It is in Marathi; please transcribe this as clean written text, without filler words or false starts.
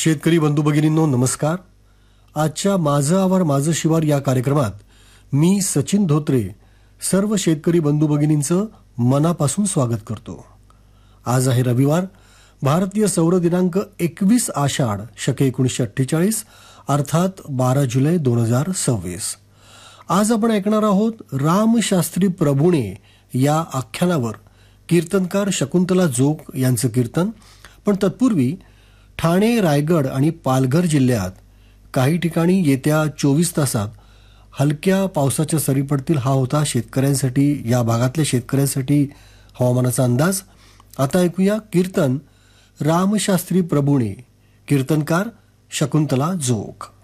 शेतकरी बंधू भगिनींनो नमस्कार. आजच्या माझं आवार माझं शिवार या कार्यक्रमात मी सचिन धोत्रे सर्व शेतकरी बंधू भगिनींचं मनापासून स्वागत करतो. आज आहे रविवार, भारतीय सौर दिनांक 21 आषाढ शके 1948 अर्थात 12 जुलै 2026. आज आपण ऐकणार आहोत रामशास्त्री प्रभुणे या आख्यानावर कीर्तनकार शकुंतला जोग यांचं कीर्तन. पण तत्पूर्वी ठाणे, रायगड आणि पालघर जिल्ह्यात काही ठिकाणी येत्या 24 तासात हलक्या पावसाच्या सरी पडतील. हा होता शेतकऱ्यांसाठी, या भागातल्या शेतकऱ्यांसाठी हवामानाचा अंदाज. आता ऐकूया कीर्तन रामशास्त्री प्रभुणे, कीर्तनकार शकुंतला जोग.